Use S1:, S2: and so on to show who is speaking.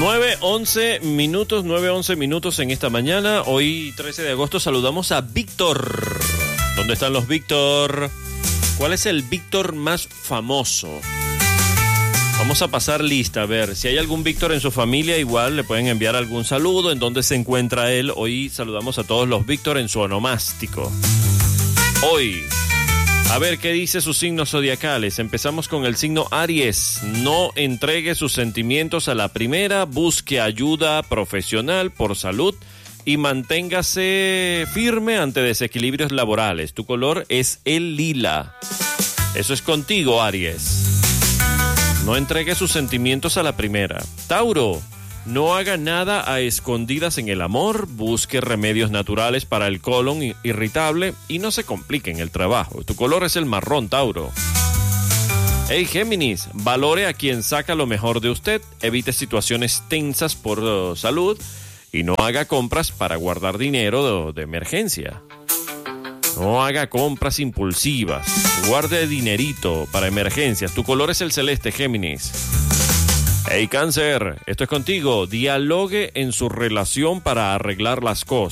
S1: 9:11 minutos en esta mañana. Hoy, 13 de agosto, saludamos a Víctor. ¿Dónde están los Víctor? ¿Cuál es el Víctor más famoso? Vamos a pasar lista, a ver, si hay algún Víctor en su familia, igual le pueden enviar algún saludo, en dónde se encuentra él. Hoy saludamos a todos los Víctor en su onomástico. Hoy, a ver qué dice sus signos zodiacales. Empezamos con el signo Aries. No entregue sus sentimientos a la primera, busque ayuda profesional por salud y manténgase firme ante desequilibrios laborales. Tu color es el lila. Eso es contigo, Aries. No entregue sus sentimientos a la primera. Tauro, no haga nada a escondidas en el amor, busque remedios naturales para el colon irritable y no se complique en el trabajo. Tu color es el marrón, Tauro. Hey, Géminis, valore a quien saca lo mejor de usted, evite situaciones tensas por salud y no haga compras para guardar dinero de emergencia. No haga compras impulsivas. Guarde dinerito para emergencias. Tu color es el celeste, Géminis. Hey, Cáncer, esto es contigo. Dialogue en su relación para arreglar las cosas.